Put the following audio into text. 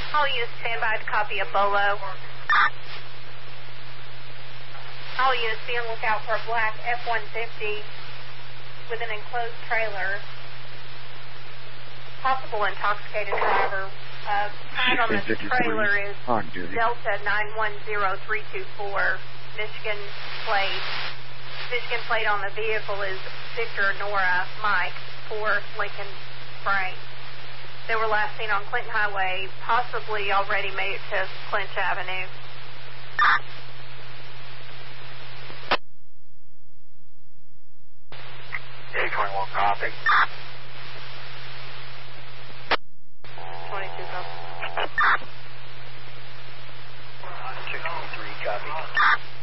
All units stand by to copy a Bolo. All units be on lookout for a black F-150 with an enclosed trailer. Possible intoxicated driver. Tag on the trailer is Delta 910324, Michigan plate. Michigan plate on the vehicle is Victor Nora Mike 4 Lincoln Frank. They were last seen on Clinton Highway, possibly already made it to Clinch Avenue. A21 copy. 22 copy. 623 copy.